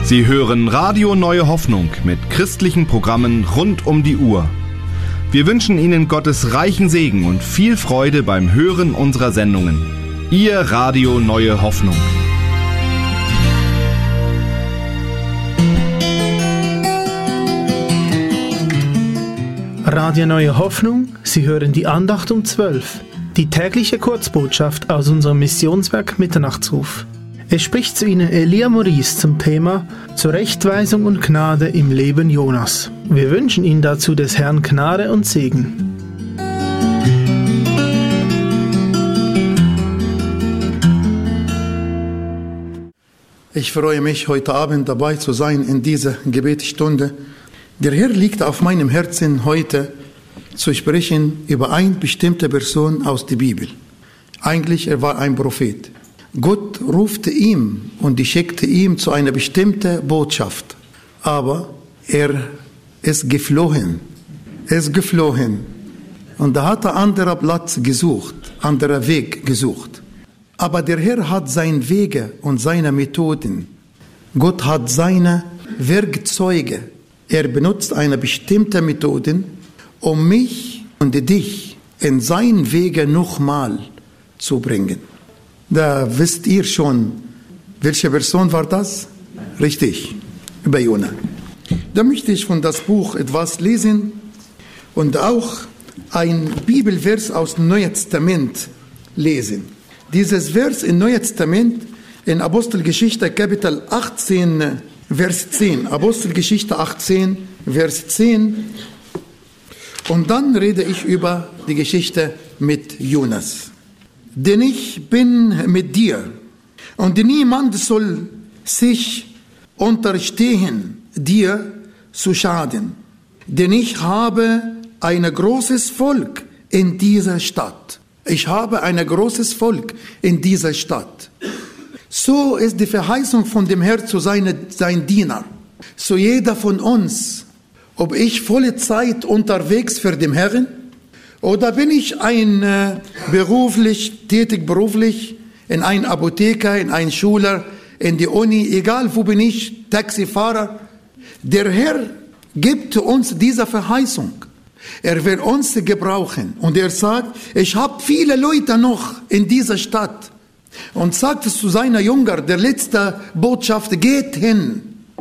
Sie hören Radio Neue Hoffnung mit christlichen Programmen rund um die Uhr. Wir wünschen Ihnen Gottes reichen Segen und viel Freude beim Hören unserer Sendungen. Ihr Radio Neue Hoffnung. Radio Neue Hoffnung, Sie hören die Andacht um 12, die tägliche Kurzbotschaft aus unserem Missionswerk Mitternachtsruf. Es spricht zu Ihnen Elia Maurice zum Thema Zurechtweisung und Gnade im Leben Jonas. Wir wünschen Ihnen dazu des Herrn Gnade und Segen. Ich freue mich, heute Abend dabei zu sein in dieser Gebetsstunde. Der Herr liegt auf meinem Herzen, heute zu sprechen über eine bestimmte Person aus der Bibel. Eigentlich, er war ein Prophet. Gott rufte ihn und schickte ihn zu einer bestimmten Botschaft. Aber er ist geflohen. Und da hat er anderer Platz gesucht, anderer Weg gesucht. Aber der Herr hat seine Wege und seine Methoden. Gott hat seine Werkzeuge. Er benutzt eine bestimmte Methode, um mich und dich in seinen Wege nochmal zu bringen. Da wisst ihr schon, welche Person war das? Richtig, über Jona. Da möchte ich von das Buch etwas lesen und auch ein Bibelvers aus dem Neuen Testament lesen. Dieses Vers im Neuen Testament in Apostelgeschichte Kapitel 18, Vers 10. Apostelgeschichte 18, Vers 10. Und dann rede ich über die Geschichte mit Jonas. Denn ich bin mit dir, und niemand soll sich unterstehen, dir zu schaden. Denn ich habe ein großes Volk in dieser Stadt. Ich habe ein großes Volk in dieser Stadt. So ist die Verheißung von dem Herrn zu sein Diener. So jeder von uns, ob ich volle Zeit unterwegs für den Herrn, oder bin ich beruflich in ein Apotheker, in ein Schüler, in die Uni, egal wo bin ich, Taxifahrer. Der Herr gibt uns diese Verheißung. Er will uns gebrauchen. Und er sagt, ich habe viele Leute noch in dieser Stadt. Und sagt es zu seiner Jünger, der letzte Botschaft, geht hin.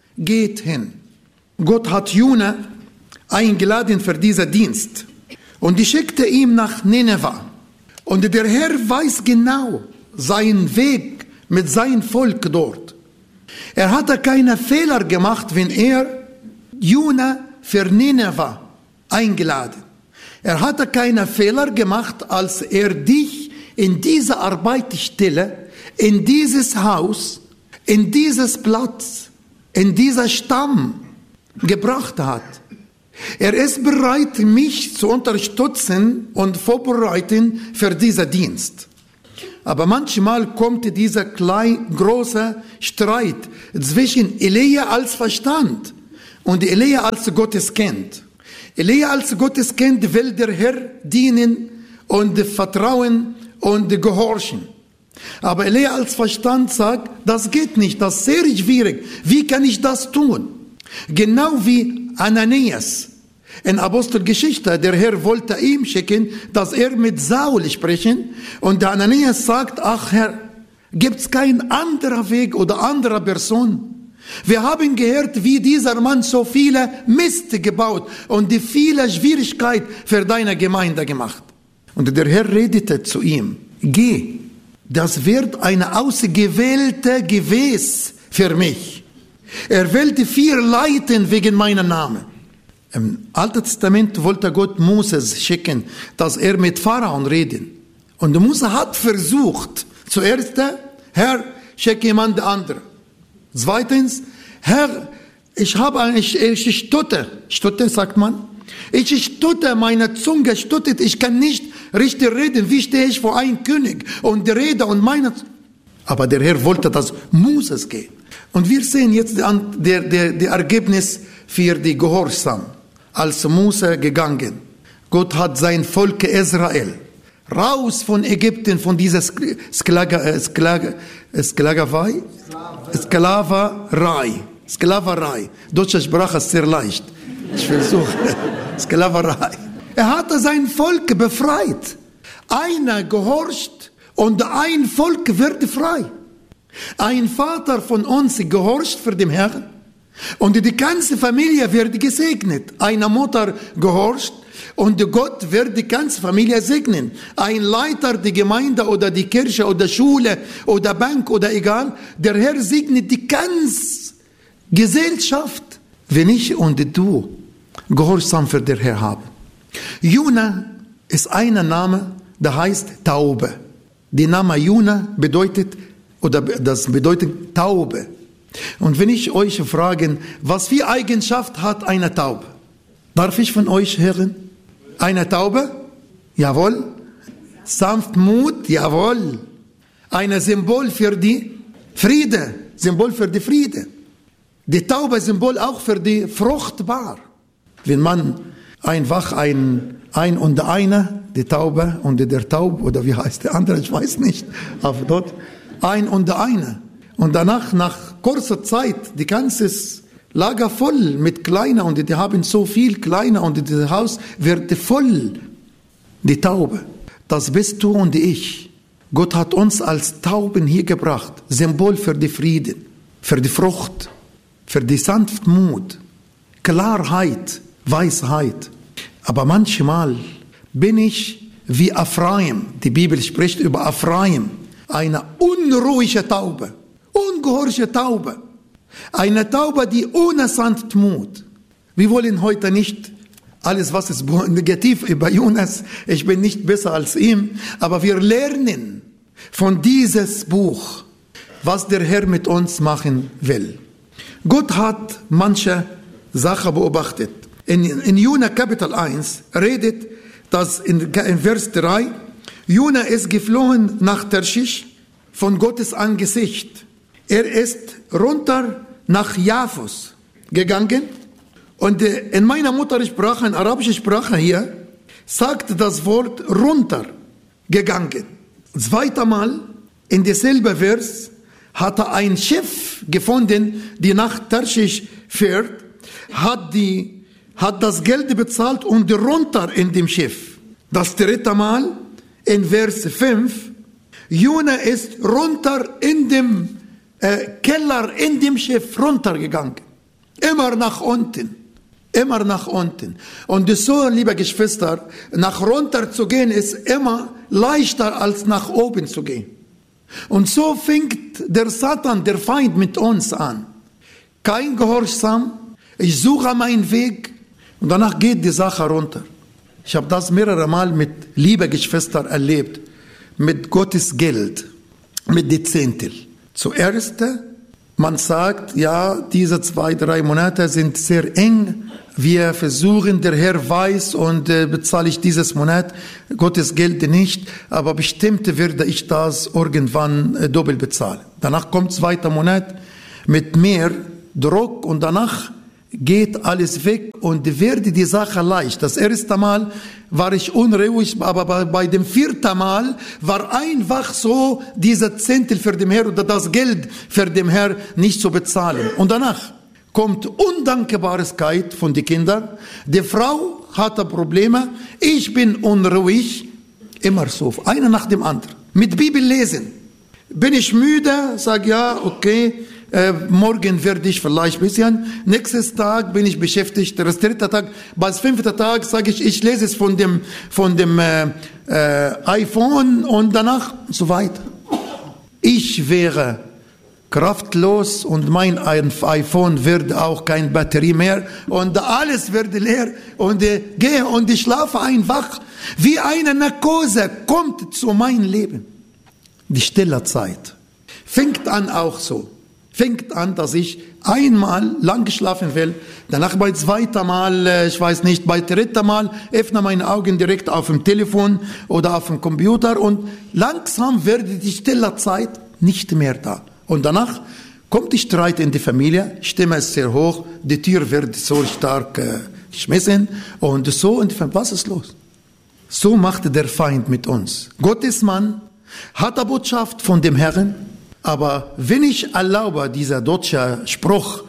Gott hat Jona eingeladen für diesen Dienst. Und die schickte ihn nach Nineveh. Und der Herr weiß genau seinen Weg mit seinem Volk dort. Er hatte keine Fehler gemacht, wenn er Jona für Nineveh eingeladen. Er hatte keine Fehler gemacht, als er dich in diese Arbeitsstelle, in dieses Haus, in dieses Platz, in dieser Stamm gebracht hat. Er ist bereit, mich zu unterstützen und vorbereiten für diesen Dienst. Aber manchmal kommt dieser große Streit zwischen Elia als Verstand und Elia als Gotteskind. Elia als Gotteskind will der Herr dienen und vertrauen und gehorchen. Aber Elia als Verstand sagt, das geht nicht, das ist sehr schwierig. Wie kann ich das tun? Genau wie Ananias. In Apostelgeschichte, der Herr wollte ihm schicken, dass er mit Saul sprechen. Und der Ananias sagt, ach Herr, gibt es keinen anderen Weg oder andere Person? Wir haben gehört, wie dieser Mann so viele Mist gebaut und die viele Schwierigkeit für deine Gemeinde gemacht. Und der Herr redete zu ihm, geh, das wird eine ausgewählte Gewäß für mich. Er will die 4 leiten wegen meinem Namen. Im Alten Testament wollte Gott Moses schicken, dass er mit Pharao reden. Und Mose hat versucht, zuerst, Herr, schick jemand anderen. Zweitens, Herr, ich stotter. Stotter sagt man. Ich stotter, meine Zunge stottert, ich kann nicht richtig reden. Wie stehe ich vor einem König und rede und meine... Aber der Herr wollte, dass Moses geht. Und wir sehen jetzt die Ergebnis für die Gehorsam. Als Mose gegangen, Gott hat sein Volk Israel raus von Ägypten, von dieser Sklaverei, Sklaverei. Deutsche Sprache ist sehr leicht. Ich versuche. Sklaverei. Er hatte sein Volk befreit. Einer gehorcht und ein Volk wird frei. Ein Vater von uns gehorcht für den Herrn und die ganze Familie wird gesegnet. Eine Mutter gehorcht und Gott wird die ganze Familie segnen. Ein Leiter der Gemeinde oder die Kirche oder Schule oder Bank oder egal, der Herr segnet die ganze Gesellschaft, wenn ich und du Gehorsam für den Herr haben. Jona ist ein Name, der heißt Taube. Der Name Jona bedeutet Taube. Und wenn ich euch frage, was für Eigenschaft hat eine Taube? Darf ich von euch hören? Eine Taube? Jawohl. Sanftmut? Jawohl. Ein Symbol für die Friede. Symbol für die Friede. Die Taube Symbol auch für die fruchtbar. Wenn man einfach ein und einer, die Taube und der Taub, oder wie heißt der andere, ich weiß nicht, aber dort, ein und einer. Und danach, nach kurzer Zeit, die ganze Lager voll mit Kleiner und die haben so viel Kleiner und das Haus wird voll. Die Taube, das bist du und ich. Gott hat uns als Tauben hier gebracht, Symbol für die Frieden, für die Frucht, für die Sanftmut, Klarheit, Weisheit. Aber manchmal bin ich wie Ephraim. Die Bibel spricht über Ephraim. Eine unruhige Taube, ungehorchte Taube. Eine Taube, die ohne Sanftmut. Wir wollen heute nicht alles, was ist negativ über Jonas. Ich bin nicht besser als ihm. Aber wir lernen von dieses Buch, was der Herr mit uns machen will. Gott hat manche Sachen beobachtet. In Jona Kapitel 1 redet, dass in Vers 3, Jona ist geflohen nach Tarschisch von Gottes Angesicht. Er ist runter nach Japhos gegangen und in meiner Muttersprache, in arabischer Sprache hier, sagt das Wort runter gegangen. Zweiter Mal in derselben Vers hat er ein Schiff gefunden, die nach Tarschisch fährt, hat das Geld bezahlt und runter in dem Schiff. Das dritte Mal in Vers 5, Jona ist runter in dem Keller in dem Schiff runtergegangen. Immer nach unten. Immer nach unten. Und so, liebe Geschwister, nach runter zu gehen ist immer leichter als nach oben zu gehen. Und so fängt der Satan, der Feind, mit uns an. Kein Gehorsam, ich suche meinen Weg und danach geht die Sache runter. Ich habe das mehrere Mal mit lieben Geschwistern erlebt, mit Gottes Geld, mit den Zehntel. Zuerst, man sagt, ja, diese 2-3 Monate sind sehr eng. Wir versuchen, der Herr weiß und bezahle ich dieses Monat Gottes Geld nicht, aber bestimmt werde ich das irgendwann doppelt bezahlen. Danach kommt zweiter Monat mit mehr Druck und danach geht alles weg und wird die Sache leicht. Das erste Mal war ich unruhig, aber bei dem vierten Mal war einfach so dieser Zehntel für den Herr oder das Geld für den Herr nicht zu bezahlen. Und danach kommt Undankbarkeit von den Kindern. Die Frau hatte Probleme. Ich bin unruhig. Immer so, einer nach dem anderen. Mit Bibel lesen. Bin ich müde? Sag ja, okay. Morgen werde ich vielleicht ein bisschen. Nächstes Tag bin ich beschäftigt. Das dritte Tag, bei fünften Tag sage ich, ich lese es von dem iPhone und danach so weiter. Ich wäre kraftlos und mein iPhone wird auch keine Batterie mehr und alles wird leer und gehe und ich schlafe einfach wie eine Narkose kommt zu meinem Leben. Die stille Zeit fängt an auch so. Fängt an, dass ich einmal lang geschlafen will, danach bei zweiter Mal, ich weiß nicht, bei dritter Mal öffne meine Augen direkt auf dem Telefon oder auf dem Computer und langsam wird die stille Zeit nicht mehr da. Und danach kommt die Streit in die Familie, Stimme ist sehr hoch, die Tür wird so stark geschmissen und so, und was ist los? So macht der Feind mit uns. Gottes Mann hat eine Botschaft von dem Herrn, aber wenn ich erlaube, dieser deutsche Spruch,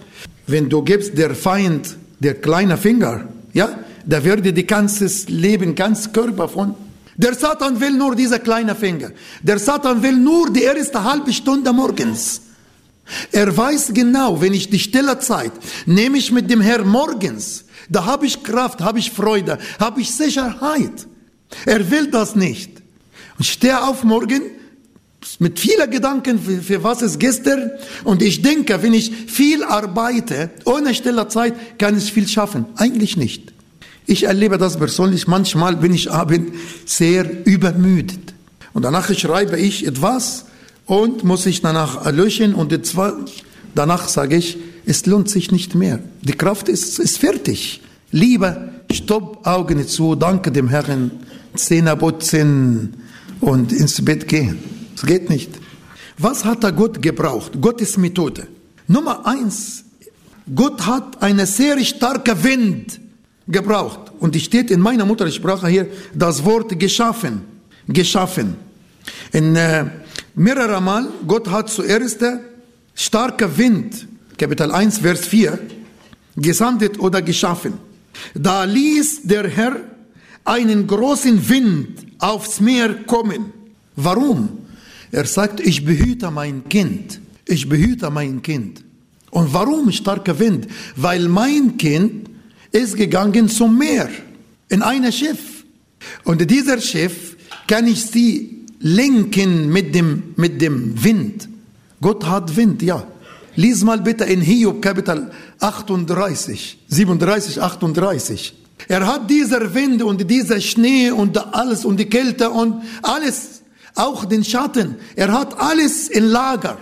wenn du gibst der Feind der kleine Finger, ja, da würde die ganzes Leben, ganz Körper von. Der Satan will nur dieser kleine Finger. Der Satan will nur die erste halbe Stunde morgens. Er weiß genau, wenn ich die stille Zeit nehme ich mit dem Herrn morgens, da habe ich Kraft, habe ich Freude, habe ich Sicherheit. Er will das nicht. Und ich stehe auf morgen mit vielen Gedanken, für was ist gestern. Und ich denke, wenn ich viel arbeite, ohne stille Zeit, kann ich viel schaffen. Eigentlich nicht. Ich erlebe das persönlich. Manchmal bin ich abends sehr übermüdet. Und danach schreibe ich etwas und muss ich danach löschen. Und danach sage ich, es lohnt sich nicht mehr. Die Kraft ist fertig. Lieber, stopp, Augen zu, danke dem Herrn, Zähne putzen und ins Bett gehen. Es geht nicht. Was hat Gott gebraucht? Gottes Methode. Nummer 1. Gott hat eine sehr starke Wind gebraucht. Und es steht in meiner Muttersprache hier das Wort geschaffen. Geschaffen. In mehrere Mal, Gott hat zuerst starker Wind, Kapitel 1, Vers 4, gesandet oder geschaffen. Da ließ der Herr einen großen Wind aufs Meer kommen. Warum? Er sagt, ich behüte mein Kind. Ich behüte mein Kind. Und warum starker Wind? Weil mein Kind ist gegangen zum Meer, in ein Schiff. Und dieser Schiff kann ich sie lenken mit dem Wind. Gott hat Wind, ja. Lies mal bitte in Hiob Kapitel 37, 37, 38. Er hat dieser Wind und dieser Schnee und alles und die Kälte und alles, auch den Schatten. Er hat alles in Lager,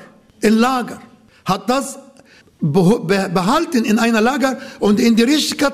hat das behalten in einer Lager und in die richtige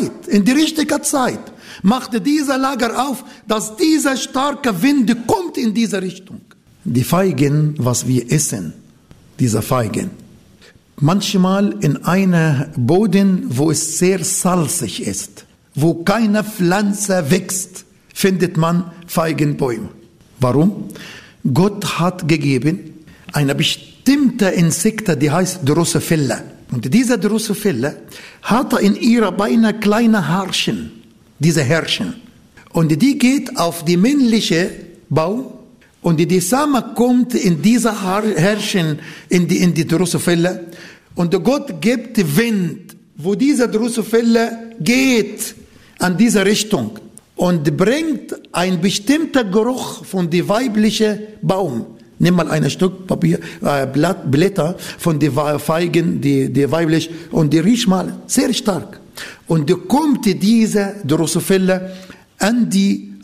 Zeit machte dieser Lager auf, dass dieser starke Wind kommt in diese Richtung. Die Feigen, was wir essen, diese Feigen, manchmal in einem Boden, wo es sehr salzig ist, wo keine Pflanze wächst, findet man Feigenbäume. Warum? Gott hat gegeben eine bestimmte Insekte, die heißt Drosophila. Und diese Drosophila hat in ihrer Beine kleine Härchen, diese Härchen. Und die geht auf die männliche Baum und die Same kommt in diese Härchen, in die Drosophila. Und Gott gibt Wind, wo diese Drosophila geht, an diese Richtung. Und bringt ein bestimmter Geruch von dem weiblichen Baum. Nimm mal ein Stück Papier, Blätter von den Feigen, die weiblich, und die riecht mal sehr stark. Und da kommt diese Drosophila an die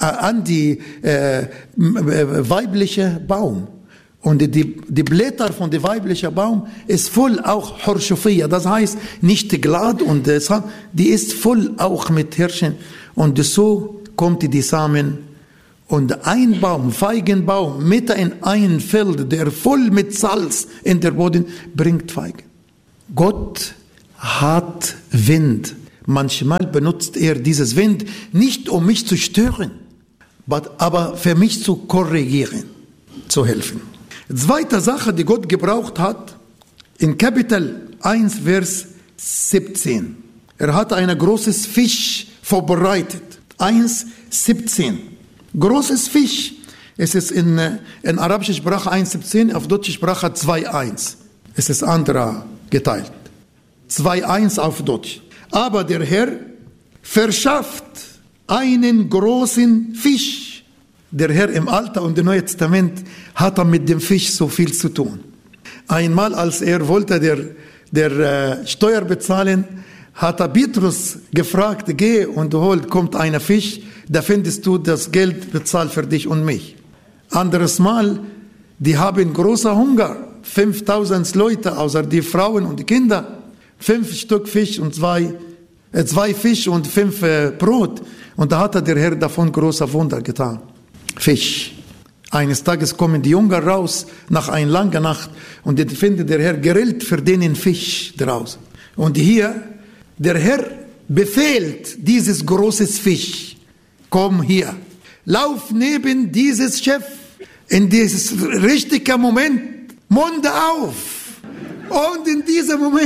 weibliche Baum. Und die Blätter von dem weiblichen Baum ist voll auch Horschofia, das heißt nicht glatt und die ist voll auch mit Hirschen. Und so kommt die Samen und ein Baum, Feigenbaum, mitten in ein Feld, der voll mit Salz in der Boden, bringt Feigen. Gott hat Wind. Manchmal benutzt er dieses Wind nicht, um mich zu stören, aber für mich zu korrigieren, zu helfen. Zweite Sache, die Gott gebraucht hat, in Kapitel 1, Vers 17. Er hat ein großes Fisch vorbereitet. 1,17. Großes Fisch. Es ist in arabischer Sprache 1,17, auf deutscher Sprache 2,1. Es ist anderer geteilt. 2,1 auf Deutsch. Aber der Herr verschafft einen großen Fisch. Der Herr im Alten und im Neuen Testament hat mit dem Fisch so viel zu tun. Einmal, als er wollte der Steuer bezahlen, hat er Petrus gefragt, geh und kommt ein Fisch, da findest du das Geld bezahlt für dich und mich. Anderes Mal, die haben großer Hunger, 5000 Leute, außer die Frauen und die Kinder, 5 Stück Fisch und 2 Fisch und 5 Brot. Und da hat der Herr davon großer Wunder getan. Fisch. Eines Tages kommen die Jünger raus, nach einer langen Nacht, und dann findet der Herr grillt für den Fisch draußen. Und hier, der Herr befehlt dieses großes Fisch, komm hier, lauf neben dieses Schiff, in dieses richtige Moment, Munde auf. Und in diesem Moment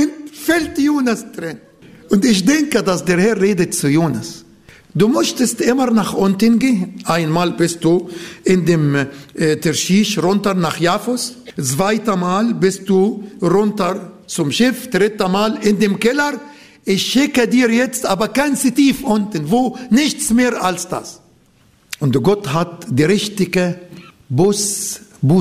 fällt Jonas drin. Und ich denke, dass der Herr redet zu Jonas. Du musstest immer nach unten gehen. Einmal bist du in dem Tarschisch runter nach Japhos. Zweiter Mal bist du runter zum Schiff. Dritter Mal in dem Keller. Ich schicke dir jetzt aber ganz tief unten, wo nichts mehr als das. Und Gott hat die richtige Bus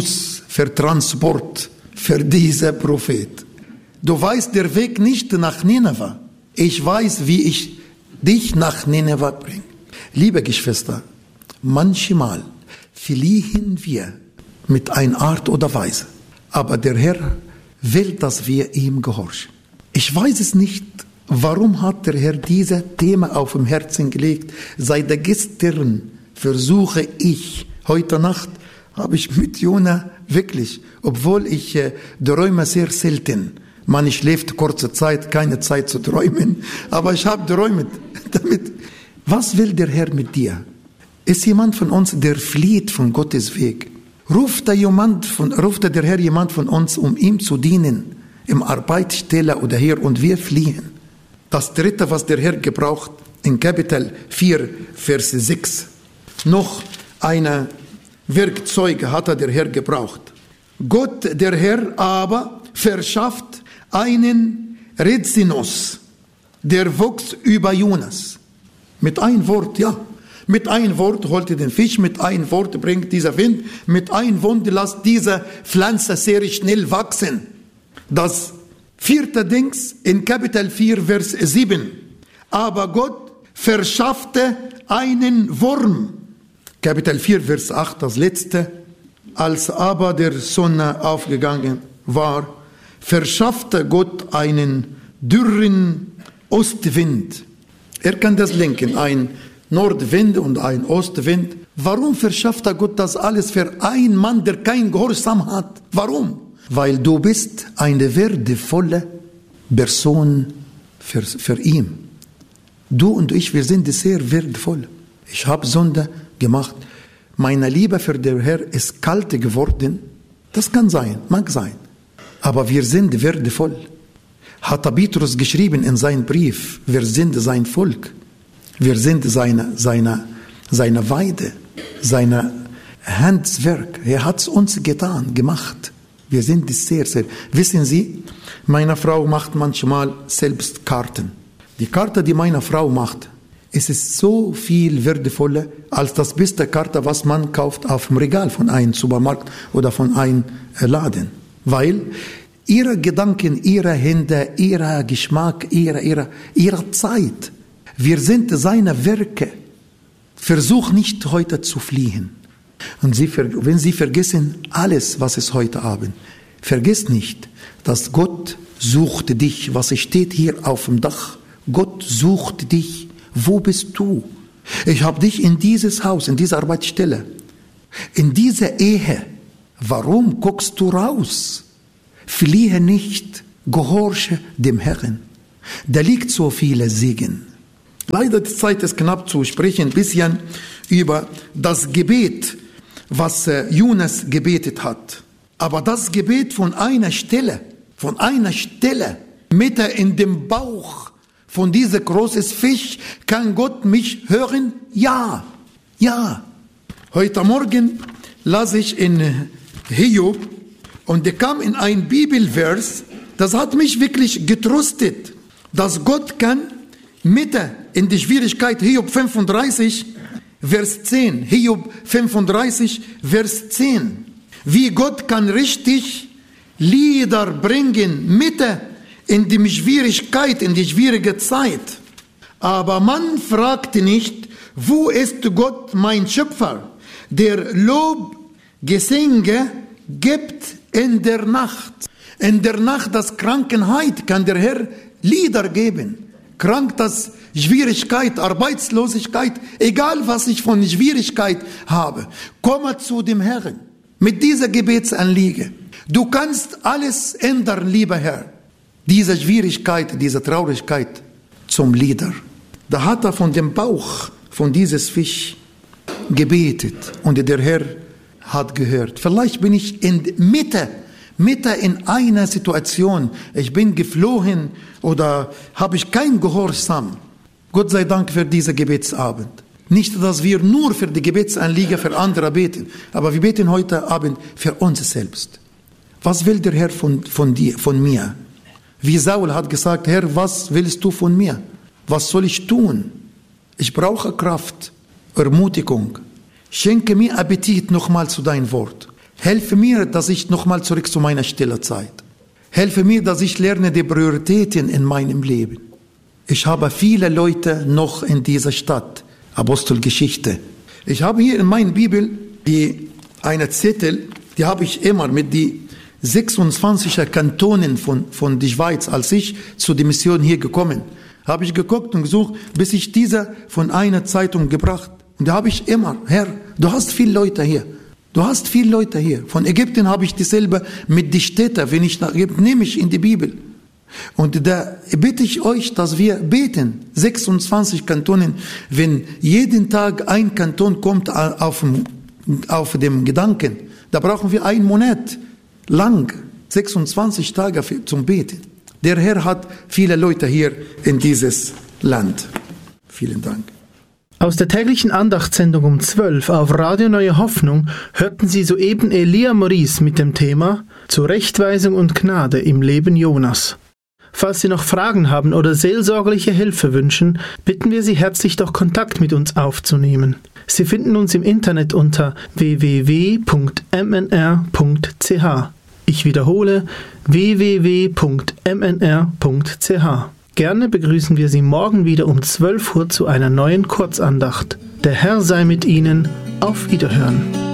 für Transport für diesen Prophet. Du weißt der Weg nicht nach Nineveh. Ich weiß, wie ich dich nach Nineveh bringe. Liebe Geschwister, manchmal fliehen wir mit einer Art oder Weise. Aber der Herr will, dass wir ihm gehorchen. Ich weiß es nicht, warum hat der Herr dieses Thema auf dem Herzen gelegt. Seit gestern versuche ich, heute Nacht habe ich mit Jona wirklich, obwohl ich träume sehr selten. Man schläft kurze Zeit, keine Zeit zu träumen, aber ich habe träumt damit. Was will der Herr mit dir? Ist jemand von uns, der flieht von Gottes Weg? Ruft der Herr jemand von uns, um ihm zu dienen, im Arbeitsstelle oder hier, und wir fliehen? Das dritte, was der Herr gebraucht, in Kapitel 4, Vers 6. Noch eine Werkzeuge hat der Herr gebraucht. Gott, der Herr, aber verschafft einen Rizinus, der wuchs über Jonas. Mit ein Wort, ja. Mit ein Wort holt er den Fisch, mit ein Wort bringt dieser Wind, mit ein Wort lässt diese Pflanze sehr schnell wachsen. Das vierte Dings in Kapitel 4, Vers 7. Aber Gott verschaffte einen Wurm. Kapitel 4, Vers 8, das letzte. Als aber der Sonne aufgegangen war, verschaffte Gott einen dürren Ostwind. Er kann das lenken, ein Nordwind und ein Ostwind. Warum verschafft Gott das alles für einen Mann, der kein Gehorsam hat? Warum? Weil du bist eine wertvolle Person für ihn. Du und ich, wir sind sehr wertvoll. Ich habe Sünde gemacht. Meine Liebe für den Herr ist kalt geworden. Das kann sein, mag sein. Aber wir sind wertvoll. Hat Petrus geschrieben in seinem Brief, wir sind sein Volk. Wir sind seine Weide, sein Handwerk. Er hat es uns getan, gemacht. Wir sind sehr, sehr. Wissen Sie, meine Frau macht manchmal selbst Karten. Die Karte, die meine Frau macht, es ist so viel wertvoller als das beste Karte, was man kauft auf dem Regal von einem Supermarkt oder von einem Laden. Weil ihre Gedanken, ihre Hände, ihr Geschmack, ihre Zeit, wir sind seine Werke. Versuch nicht heute zu fliehen. Und wenn Sie vergessen alles, was ist heute Abend, vergiss nicht, dass Gott sucht dich. Was steht hier auf dem Dach? Gott sucht dich. Wo bist du? Ich habe dich in dieses Haus, in diese Arbeitsstelle, in diese Ehe. Warum guckst du raus? Fliehe nicht, gehorche dem Herrn. Da liegt so viele Segen. Leider die Zeit ist knapp zu sprechen, ein bisschen über das Gebet, was Jonas gebetet hat. Aber das Gebet von einer Stelle, mitten in dem Bauch von diesem großen Fisch, kann Gott mich hören? Ja, ja. Heute Morgen las ich in Hiob und er kam in ein Bibelvers, das hat mich wirklich getröstet, dass Gott kann mitten in die Schwierigkeit, Hiob 35, Vers 10, Hiob 35, Vers 10, wie Gott kann richtig Lieder bringen, mitten in die Schwierigkeit, in die schwierige Zeit. Aber man fragt nicht, wo ist Gott, mein Schöpfer, der Lobgesänge gibt in der Nacht. In der Nacht das Krankheit kann der Herr Lieder geben. Krank, das Schwierigkeit, Arbeitslosigkeit, egal was ich von Schwierigkeit habe, komme zu dem Herrn mit dieser Gebetsanliege. Du kannst alles ändern, lieber Herr. Diese Schwierigkeit, diese Traurigkeit zum Lieder. Da hat er von dem Bauch von dieses Fisch gebetet und der Herr hat gehört. Vielleicht bin ich in Mitte mitten in einer Situation, ich bin geflohen oder habe ich kein Gehorsam. Gott sei Dank für diesen Gebetsabend. Nicht, dass wir nur für die Gebetsanliegen für andere beten, aber wir beten heute Abend für uns selbst. Was will der Herr von dir, von mir? Wie Saul hat gesagt, Herr, was willst du von mir? Was soll ich tun? Ich brauche Kraft, Ermutigung. Schenke mir Appetit nochmal zu dein Wort. Helfe mir, dass ich nochmal zurück zu meiner stille Zeit. Helfe mir, dass ich lerne die Prioritäten in meinem Leben. Ich habe viele Leute noch in dieser Stadt. Apostelgeschichte. Ich habe hier in meiner Bibel eine Zettel, die habe ich immer mit die 26 Kantonen von der Schweiz, als ich zu der Mission hier gekommen, habe ich geguckt und gesucht, bis ich diese von einer Zeitung gebracht. Und da habe ich immer, Herr, du hast viele Leute hier. Du hast viele Leute hier. Von Ägypten habe ich dieselbe mit den Städten, wenn ich nach Ägypten, nehme ich in die Bibel. Und da bitte ich euch, dass wir beten. 26 Kantonen, wenn jeden Tag ein Kanton kommt auf dem Gedanken, da brauchen wir einen Monat lang, 26 Tage zum Beten. Der Herr hat viele Leute hier in dieses Land. Vielen Dank. Aus der täglichen Andachtssendung um 12 auf Radio Neue Hoffnung hörten Sie soeben Elia Maurice mit dem Thema Zurechtweisung und Gnade im Leben Jonas. Falls Sie noch Fragen haben oder seelsorgerliche Hilfe wünschen, bitten wir Sie herzlich, doch Kontakt mit uns aufzunehmen. Sie finden uns im Internet unter www.mnr.ch. Ich wiederhole, www.mnr.ch. Gerne begrüßen wir Sie morgen wieder um 12 Uhr zu einer neuen Kurzandacht. Der Herr sei mit Ihnen. Auf Wiederhören.